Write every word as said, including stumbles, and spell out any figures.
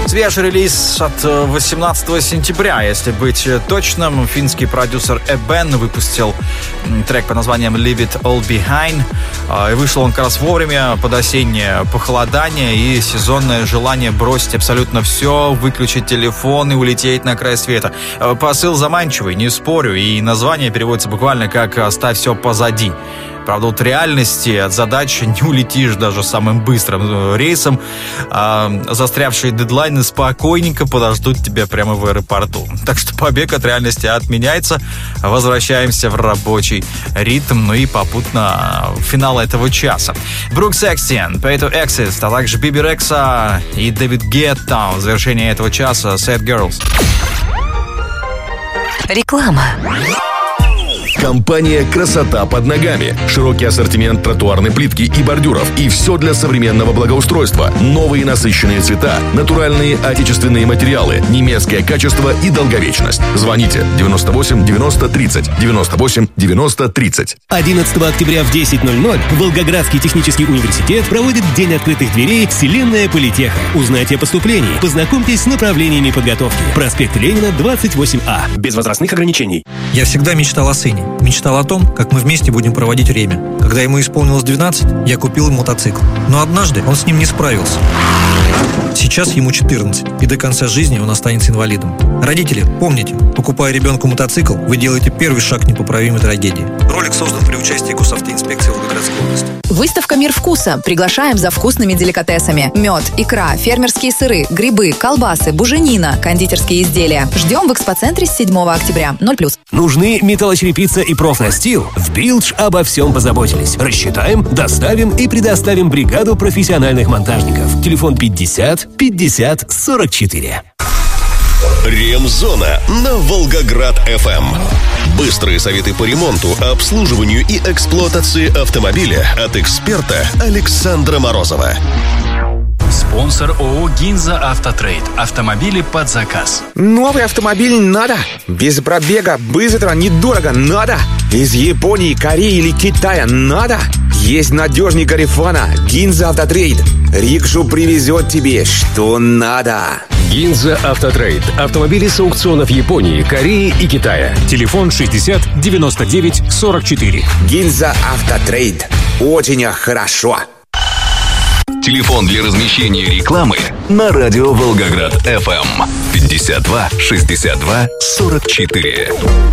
Свежий релиз от восемнадцатого сентября, если быть точным. Финский продюсер Эбен выпустил трек под названием Leave It All Behind. И вышел он как раз вовремя под осеннее похолодание и сезонное желание бросить абсолютно все, выключить телефон и улететь на край света. Посыл заманчивый, не спорю, и название переводится буквально как «Оставь все позади». Правда, от реальности, от задачи не улетишь даже самым быстрым рейсом. А застрявшие дедлайны спокойненько подождут тебя прямо в аэропорту. Так что побег от реальности отменяется. Возвращаемся в рабочий ритм, ну и попутно финал этого часа. Брук Секстиан, Pay to Exist, а также Биби Рекса и Дэвид Гетта в завершении этого часа Sad Girls. Реклама. Компания «Красота под ногами». Широкий ассортимент тротуарной плитки и бордюров. И все для современного благоустройства. Новые насыщенные цвета, натуральные отечественные материалы, немецкое качество и долговечность. Звоните девяносто восемь девяносто тридцать, девяносто восемь девяносто тридцать. одиннадцатого октября в десять ноль ноль Волгоградский технический университет проводит День открытых дверей «Вселенная Политеха». Узнайте о поступлении. Познакомьтесь с направлениями подготовки. Проспект Ленина, двадцать восемь А. Без возрастных ограничений. Я всегда мечтал о сыне. Мечтал о том, как мы вместе будем проводить время. Когда ему исполнилось двенадцать, я купил ему мотоцикл. Но однажды он с ним не справился. Сейчас ему четырнадцать, и до конца жизни он останется инвалидом. Родители, помните, покупая ребенку мотоцикл, вы делаете первый шаг к непоправимой трагедии. Ролик создан при участии госавтоинспекции Волгоградской области. Выставка «Мир вкуса». Приглашаем за вкусными деликатесами. Мед, икра, фермерские сыры, грибы, колбасы, буженина, кондитерские изделия. Ждем в экспоцентре с седьмого октября. ноль плюс. Нужны металлочерепица и профнастил? В Билдж обо всем позаботились. Рассчитаем, доставим и предоставим бригаду профессиональных монтажников. Телефон пятьдесят пятьдесят сорок четыре. Ремзона на Волгоград-эф эм. Быстрые советы по ремонту, обслуживанию и эксплуатации автомобиля от эксперта Александра Морозова. Спонсор ООО «Гинза Автотрейд». Автомобили под заказ. Новый автомобиль надо. Без пробега, быстро, недорого надо. Из Японии, Кореи или Китая надо. Есть надежный Гарифана. «Гинза Автотрейд». Рикшу привезет тебе, что надо. Гинза Автотрейд. Автомобили с аукционов Японии, Кореи и Китая. Телефон шестьдесят девяносто девять сорок четыре. Гинза Автотрейд. Очень хорошо. Телефон для размещения рекламы на радио Волгоград-эф эм. пятьдесят два шестьдесят два сорок четыре.